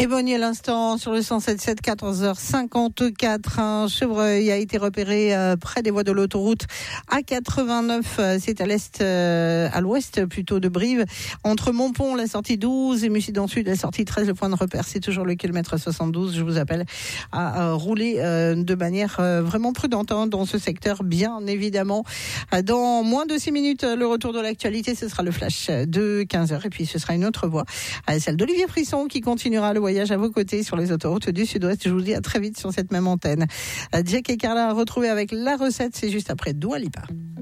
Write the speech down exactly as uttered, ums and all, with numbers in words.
Et Bonnie à l'instant sur le cent sept sept, quatorze heures cinquante-quatre. Un chevreuil a été repéré euh, près des voies de l'autoroute A quatre-vingt-neuf. Euh, c'est à l'est, euh, à l'ouest plutôt de Brive. Entre Montpont, la sortie douze et Mussy dans le sud, la sortie treize. Le point de repère, c'est toujours le kilomètre soixante-douze. Je vous appelle à, à rouler euh, de manière euh, vraiment prudente hein, dans ce secteur, bien évidemment. Dans moins de six minutes, le retour de l'actualité, ce sera le flash de quinze heures. Et puis ce sera une autre voix, celle d'Olivier Frisson, qui continuera le voyage à vos côtés sur les autoroutes du Sud-Ouest. Je vous dis à très vite sur cette même antenne. Jack et Carla à retrouver avec la recette, c'est juste après Dua Lipa.